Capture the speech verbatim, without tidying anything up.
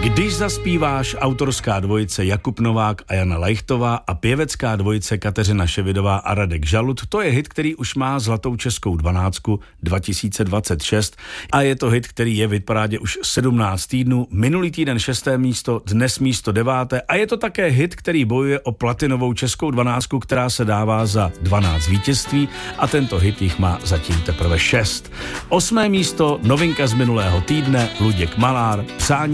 Když zaspíváš, autorská dvojice Jakub Novák a Jana Lajchtová a pěvecká dvojice Kateřina Ševidová a Radek Žalud, to je hit, který už má zlatou českou dvanáctku dva tisíce dvacet šest a je to hit, který je v hitparádě už sedmnáct týdnů, minulý týden šesté místo, dnes místo deváté a je to také hit, který bojuje o platinovou českou dvanáctku, která se dává za dvanáct vítězství a tento hit jich má zatím teprve šest. Osmé místo, novinka z minulého týdne, Luděk Malár, Přání